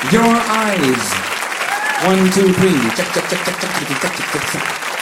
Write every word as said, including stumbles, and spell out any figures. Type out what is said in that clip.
Your eyes. One, two, three. Check, check, check, check, check, check, check, check, check, check.